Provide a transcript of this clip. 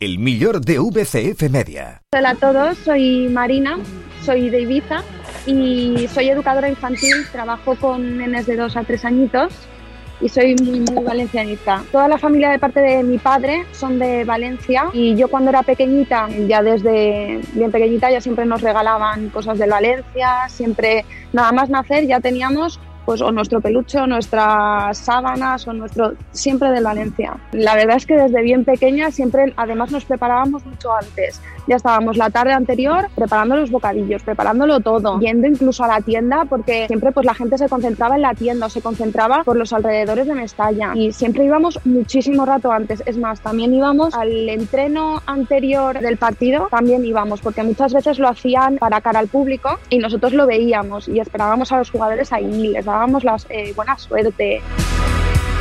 el millor de VCF Media. Hola a todos, soy Marina, soy de Ibiza y soy educadora infantil, trabajo con nenes de 2 a 3 añitos y soy muy valencianista. Toda la familia de parte de mi padre son de Valencia y yo cuando era pequeñita, ya desde bien pequeñita, ya siempre nos regalaban cosas de Valencia, siempre nada más nacer ya teníamos pues o nuestro peluche o nuestras sábanas o siempre de Valencia. La verdad es que desde bien pequeña siempre además nos preparábamos mucho antes. Ya estábamos la tarde anterior preparando los bocadillos, preparándolo todo, yendo incluso a la tienda porque siempre pues la gente se concentraba en la tienda o se concentraba por los alrededores de Mestalla y siempre íbamos muchísimo rato antes. Es más, también íbamos al entreno anterior del partido, también íbamos porque muchas veces lo hacían para cara al público y nosotros lo veíamos y esperábamos a los jugadores ahí, les dábamos buena suerte.